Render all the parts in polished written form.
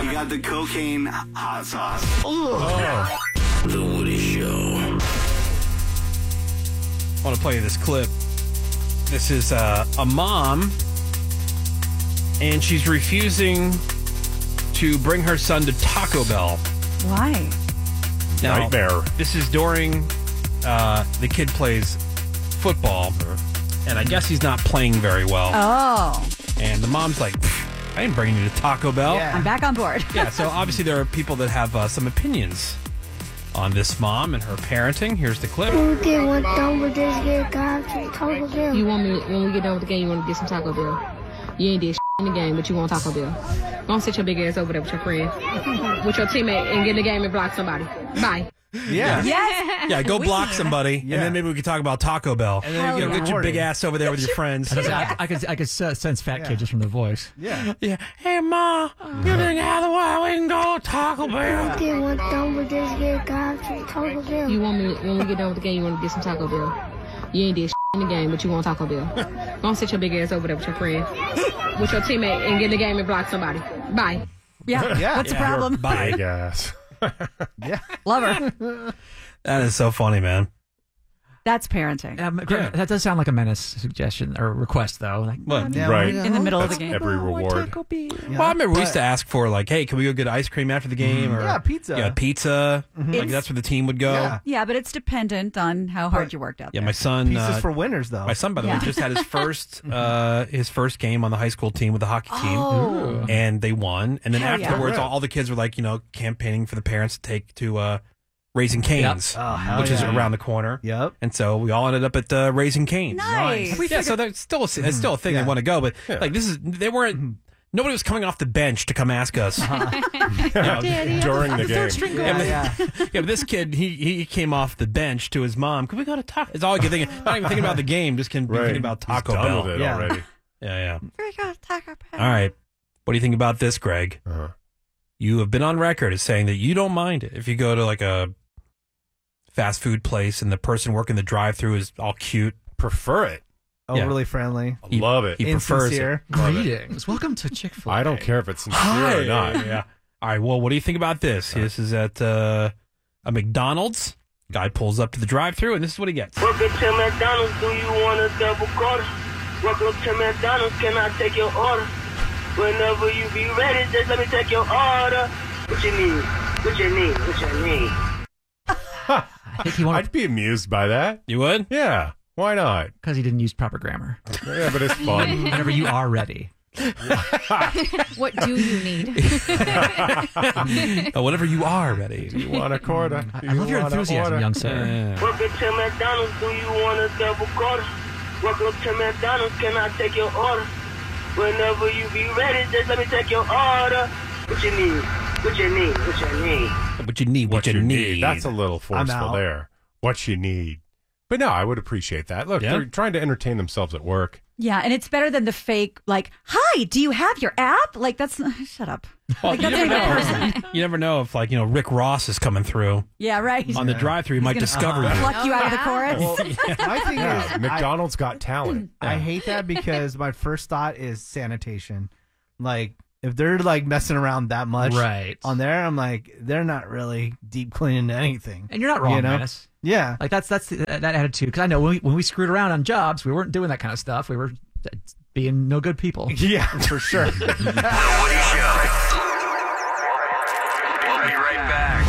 You got the cocaine hot sauce. Oh. The Woody Show. I want to play you this clip. This is a mom, and she's refusing to bring her son to Taco Bell. Why? Now, Nightmare. This is during the kid plays football, and I guess he's not playing very well. Oh. And the mom's like, I ain't bringing you to Taco Bell. Yeah. I'm back on board. Yeah, so obviously there are people that have some opinions on this mom and her parenting. Here's the clip. When we get done with this game, guys, Taco Bell. You want me, when we get done with the game, you want to get some Taco Bell. You ain't did in the game, but you want Taco Bell. Don't sit your big ass over there with your friend, with your teammate, and get in the game and block somebody. Bye. Yeah. Yes. Yeah, go block somebody, and then maybe we could talk about Taco Bell. And then get your big ass over there with your friends. I could sense fat kid just from the voice. Yeah. Hey, Ma, you think otherwise we can go to Taco Bell? When we get done with this game, guys, Taco Bell. You want me, when we get done with the game, you want to get some Taco Bell. You ain't did in the game, but you want Taco Bell. Don't sit your big ass over there with your friend, with your teammate, and get in the game and block somebody. Bye. Yeah. What's the problem? Bye. Big ass. Love her. That is so funny, man. That's parenting. That does sound like a menace suggestion or request, though. Like, What? Right. In the middle of the That's game. every reward. Well, I remember we used to ask for, like, hey, can we go get ice cream after the game? Or pizza. Yeah, pizza. Like, that's where the team would go. Yeah, but it's dependent on how hard you worked out Yeah, there. my son. Pieces for winners, though. My son, by the way, just had his first game on the high school team with the hockey team, Oh. and they won. And then Hell yeah. afterwards, all the kids were like, campaigning for the parents to take to Raising Cane's, which is around the corner. Yep. And so we all ended up at Raising Cane's. Nice. Yeah, so that's still a thing they want to go, but like they weren't. Nobody was coming off the bench to come ask us During the game. Yeah, but this kid, he came off the bench to his mom. Can we go to Taco? It's all I can think. Not even thinking about the game, just thinking about Taco He's done Bell. with it already. Yeah. We go to Taco Bell. All right. What do you think about this, Greg? You have been on record as saying that you don't mind it if you go to like a fast food place and the person working the drive-thru is all cute. Prefer it. Overly friendly. Love it. He prefers it. Insincere. Greetings. Welcome to Chick-fil-A. I don't care if it's sincere Hi. or not. Yeah. All right. Well, what do you think about this? This is at a McDonald's. Guy pulls up to the drive-thru, and this is what he gets. Welcome to McDonald's. Do you want a double quarter? Welcome to McDonald's. Can I take your order? Whenever you be ready, just let me take your order. What you need? What you need? What you need? I'd be amused by that. You would? Yeah. Why not? Because he didn't use proper grammar. Yeah, but it's fun. Whenever you are ready. What do you need? Whenever you are ready. You want a quarter? I love your enthusiasm, young sir. Welcome to McDonald's. Do you want a double quarter? Welcome to McDonald's. Can I take your order? Whenever you be ready, just let me take your order. What you need? What you need? What you need? What you need? What you need? That's a little I'm forceful out. there. What you need. But no, I would appreciate that. Look, they're trying to entertain themselves at work. Yeah, and it's better than the fake, like, hi, do you have your app? Like, that's, shut up. Well, Like, that's a good person. You never know if, like, Rick Ross is coming through Yeah, right. on the drive-thru. He might discover you. Pluck you out of the chorus. My thing Yeah, is, McDonald's got talent. I hate that because my first thought is sanitation. Like, if they're like messing around that much on there, I'm like, they're not really deep cleaning anything. And you're not wrong, Menace. Yeah. Like that's that attitude. Because I know when we screwed around on jobs, we weren't doing that kind of stuff. We were being no good people. Yeah, for sure. The Woody Show. We'll be right back.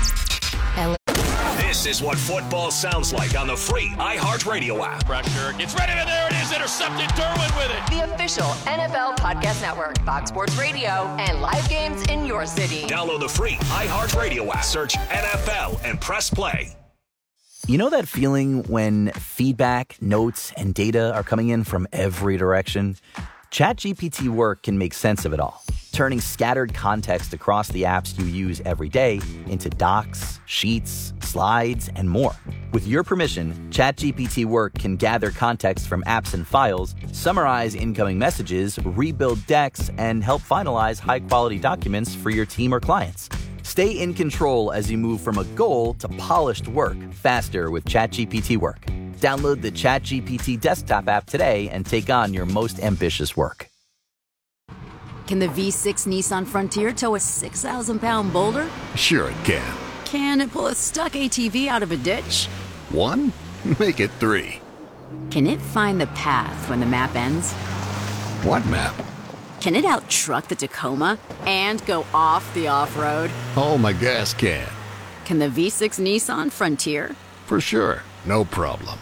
This is what football sounds like on the free iHeartRadio app. Pressure gets ready, and there it is, intercepted. Derwin with it. The official NFL Podcast Network, Fox Sports Radio, and live games in your city. Download the free iHeartRadio app. Search NFL and press play. You know that feeling when feedback, notes, and data are coming in from every direction? ChatGPT Work can make sense of it all, turning scattered context across the apps you use every day into docs, sheets, slides, and more. With your permission, ChatGPT Work can gather context from apps and files, summarize incoming messages, rebuild decks, and help finalize high-quality documents for your team or clients. Stay in control as you move from a goal to polished work faster with ChatGPT Work. Download the ChatGPT desktop app today and take on your most ambitious work. Can the V6 Nissan Frontier tow a 6,000-pound boulder? Sure it can. Can it pull a stuck ATV out of a ditch? 1? Make it 3. Can it find the path when the map ends? What map? Can it out-truck the Tacoma and go off the off-road? Oh, my gas can. Can the V6 Nissan Frontier? For sure. No problem.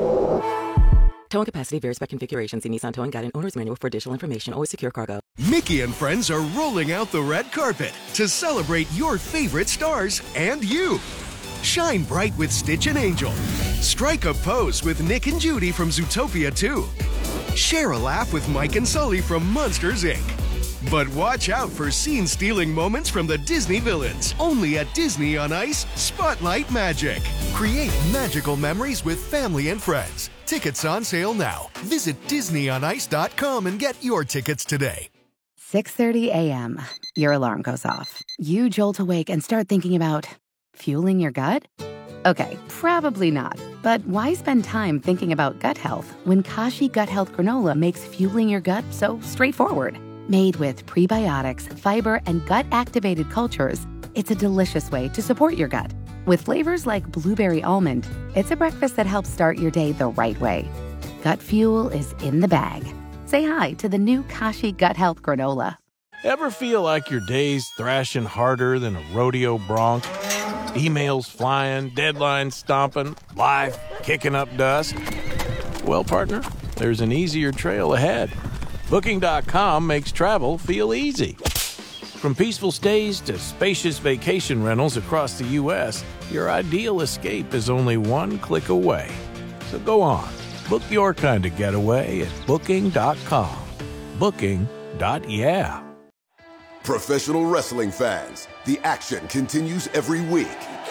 Towing capacity varies by configuration. See Nissan Towing Guide and Owner's Manual for additional information. Always secure cargo. Mickey and friends are rolling out the red carpet to celebrate your favorite stars and you. Shine bright with Stitch and Angel. Strike a pose with Nick and Judy from Zootopia 2. Share a laugh with Mike and Sully from Monsters, Inc. But watch out for scene-stealing moments from the Disney villains. Only at Disney on Ice, Spotlight Magic. Create magical memories with family and friends. Tickets on sale now. Visit DisneyOnIce.com and get your tickets today. 6:30 a.m. Your alarm goes off. You jolt awake and start thinking about fueling your gut? Okay, probably not. But why spend time thinking about gut health when Kashi Gut Health Granola makes fueling your gut so straightforward? Made with prebiotics, fiber, and gut-activated cultures, it's a delicious way to support your gut. With flavors like blueberry almond, it's a breakfast that helps start your day the right way. Gut fuel is in the bag. Say hi to the new Kashi Gut Health Granola. Ever feel like your day's thrashing harder than a rodeo bronc? Emails flying, deadlines stomping, life kicking up dust? Well, partner, there's an easier trail ahead. Booking.com makes travel feel easy. From peaceful stays to spacious vacation rentals across the U.S., your ideal escape is only one click away. So go on, book your kind of getaway at Booking.com. Booking.yeah. Professional wrestling fans, the action continues every week.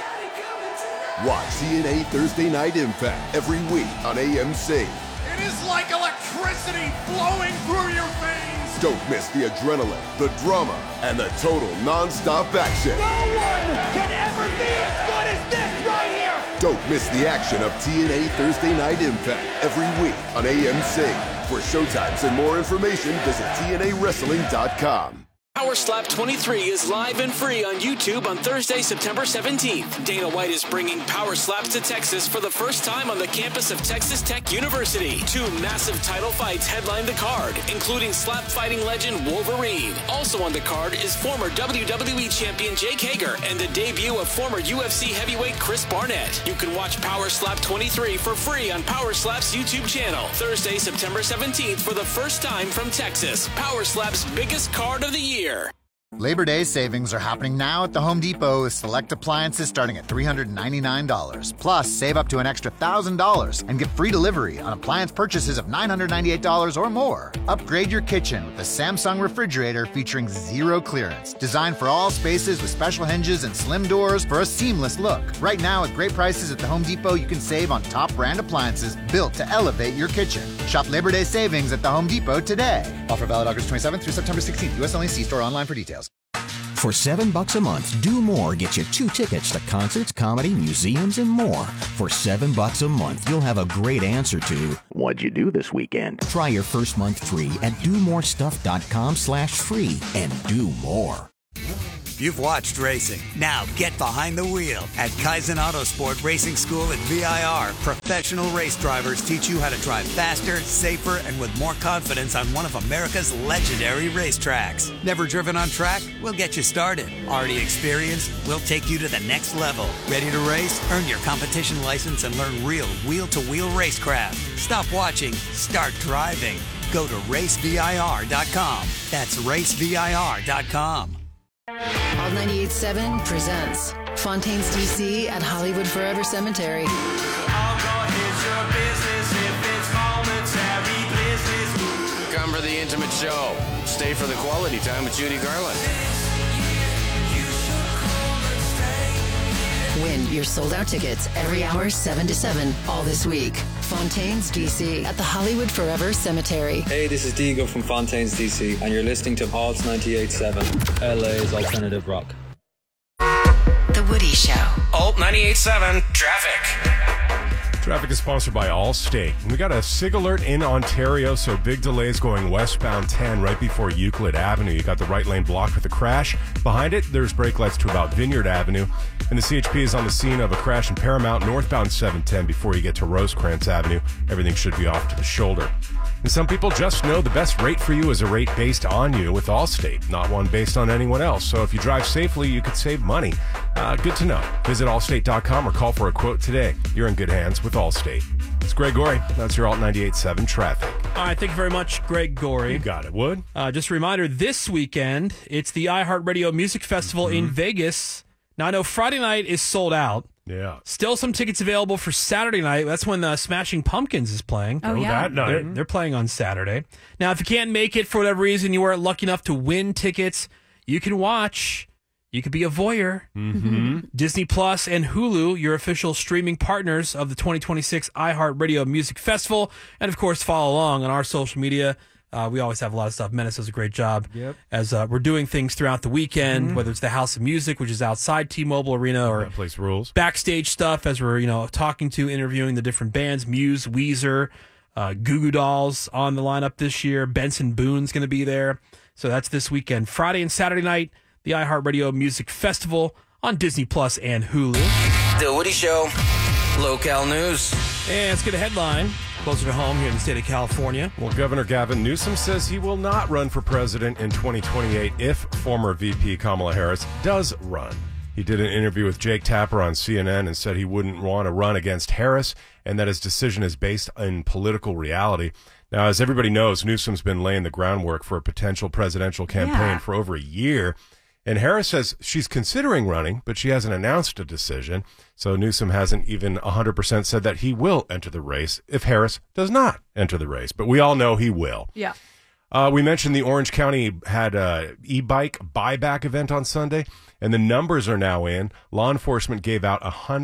Watch TNA Thursday Night Impact every week on AMC. It is like electricity flowing through your veins. Don't miss the adrenaline, the drama, and the total non-stop action. No one can ever be as good as this right here. Don't miss the action of TNA Thursday Night Impact every week on AMC. For showtimes and more information, visit TNAWrestling.com. Power Slap 23 is live and free on YouTube on Thursday, September 17th. Dana White is bringing Power Slaps to Texas for the first time on the campus of Texas Tech University. 2 massive title fights headline the card, including slap fighting legend Wolverine. Also on the card is former WWE champion Jake Hager and the debut of former UFC heavyweight Chris Barnett. You can watch Power Slap 23 for free on Power Slap's YouTube channel. Thursday, September 17th for the first time from Texas. Power Slap's biggest card of the year. Labor Day savings are happening now at the Home Depot with select appliances starting at $399. Plus, save up to an extra $1,000 and get free delivery on appliance purchases of $998 or more. Upgrade your kitchen with the Samsung refrigerator featuring zero clearance. Designed for all spaces with special hinges and slim doors for a seamless look. Right now, at great prices at the Home Depot, you can save on top brand appliances built to elevate your kitchen. Shop Labor Day savings at the Home Depot today. Offer valid August 27th through September 16th. U.S. only. See store online for details. For $7 a month, Do More gets you 2 tickets to concerts, comedy, museums, and more. For $7 a month, you'll have a great answer to what'd you do this weekend? Try your first month free at domorestuff.com/free and do more. You've watched racing. Now get behind the wheel. At Kaizen Autosport Racing School at VIR, professional race drivers teach you how to drive faster, safer, and with more confidence on one of America's legendary racetracks. Never driven on track? We'll get you started. Already experienced? We'll take you to the next level. Ready to race? Earn your competition license and learn real wheel-to-wheel racecraft. Stop watching. Start driving. Go to racevir.com. That's racevir.com. All 98.7 presents Fontaine's DC at Hollywood Forever Cemetery. Come for the intimate show. Stay for the quality time with Judy Garland. Win your sold-out tickets every hour 7 to 7 all this week. Fontaine's DC at the Hollywood Forever Cemetery. Hey, this is Diego from Fontaine's DC, and you're listening to Alt 98.7, LA's alternative rock. The Woody Show. Alt 98.7 Traffic. Traffic is sponsored by Allstate. We got a SIG alert in Ontario, so big delays going westbound 10 right before Euclid Avenue. You got the right lane blocked with a crash. Behind it, there's brake lights to about Vineyard Avenue. And the CHP is on the scene of a crash in Paramount, northbound 710 before you get to Rosecrans Avenue. Everything should be off to the shoulder. And some people just know the best rate for you is a rate based on you with Allstate, not one based on anyone else. So if you drive safely, you could save money. Good to know. Visit allstate.com or call for a quote today. You're in good hands with Allstate. It's Greg Gorey. That's your Alt 98.7 traffic. All right, thank you very much, Greg Gorey. You got it, Wood. Just a reminder, this weekend, it's the iHeartRadio Music Festival in Vegas. Now, I know Friday night is sold out. Yeah. Still some tickets available for Saturday night. That's when Smashing Pumpkins is playing. Oh, yeah. That night. They're playing on Saturday. Now, if you can't make it for whatever reason, you weren't lucky enough to win tickets, you can watch. You could be a voyeur. Mm-hmm. Disney Plus and Hulu, your official streaming partners of the 2026 iHeartRadio Music Festival. And, of course, follow along on our social media. We always have a lot of stuff. Menace does a great job as we're doing things throughout the weekend, whether it's the House of Music, which is outside T-Mobile Arena, or that place rules. Backstage stuff as we're talking to, interviewing the different bands. Muse, Weezer, Goo Goo Dolls on the lineup this year. Benson Boone's going to be there. So that's this weekend. Friday and Saturday night, the iHeartRadio Music Festival on Disney Plus and Hulu. The Woody Show, local news. And let's get a headline closer to home here in the state of California. Well, Governor Gavin Newsom says he will not run for president in 2028 if former VP Kamala Harris does run. He did an interview with Jake Tapper on CNN and said he wouldn't want to run against Harris and that his decision is based in political reality. Now, as everybody knows, Newsom's been laying the groundwork for a potential presidential campaign for over a year. And Harris says she's considering running, but she hasn't announced a decision. So Newsom hasn't even 100% said that he will enter the race if Harris does not enter the race. But we all know he will. Yeah. We mentioned the Orange County had a e-bike buyback event on Sunday, and the numbers are now in. Law enforcement gave out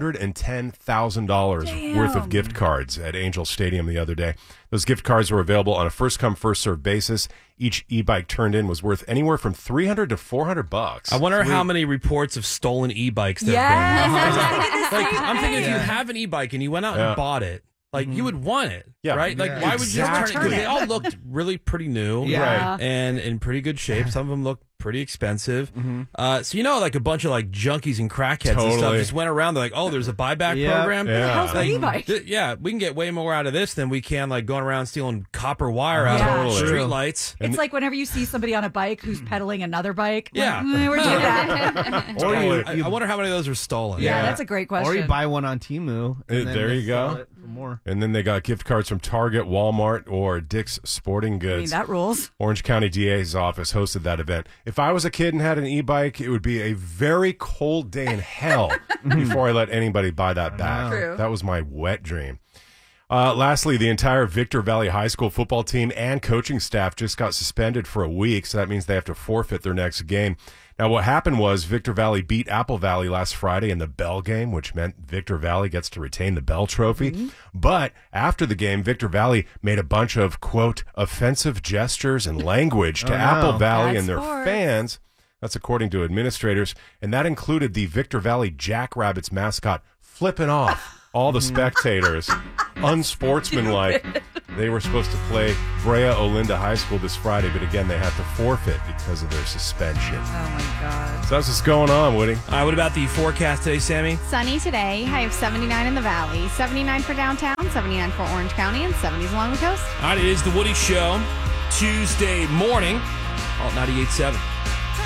$110,000 worth of gift cards at Angel Stadium the other day. Those gift cards were available on a first-come, first-served basis. Each e-bike turned in was worth anywhere from $300 to $400. I wonder how many reports of stolen e-bikes there have been. I'm thinking if you have an e-bike and you went out and bought it, you would want it, right? Why would you just turn it? Because they all looked really pretty new and in pretty good shape. Some of them look pretty expensive. So, a bunch of junkies and crackheads and stuff just went around. They're like, oh, there's a buyback program. What the hell's an e-bike? We can get way more out of this than we can going around stealing copper wire out of street lights. It's like whenever you see somebody on a bike who's pedaling another bike. Yeah. Where'd you get that? I wonder how many of those are stolen. Yeah, that's a great question. Or you buy one on Temu. There you go. More. And then they got gift cards from Target, Walmart, or Dick's Sporting Goods. That rules. Orange County DA's office hosted that event. If I was a kid and had an e-bike, it would be a very cold day in hell before I let anybody buy that back. True. That was my wet dream. Lastly, the entire Victor Valley High School football team and coaching staff just got suspended for a week, so that means they have to forfeit their next game. Now, what happened was Victor Valley beat Apple Valley last Friday in the Bell game, which meant Victor Valley gets to retain the Bell Trophy. But after the game, Victor Valley made a bunch of, quote, offensive gestures and language to Apple Valley and their fans. That's according to administrators. And that included the Victor Valley Jackrabbits mascot flipping off all the spectators. Unsportsmanlike. They were supposed to play Brea Olinda High School this Friday, but again, they had to forfeit because of their suspension. Oh, my God. So that's what's going on, Woody. All right, what about the forecast today, Sammy? Sunny today. High of 79 in the valley, 79 for downtown, 79 for Orange County, and 70s along the coast. All right, it is the Woody Show, Tuesday morning, Alt 98.7.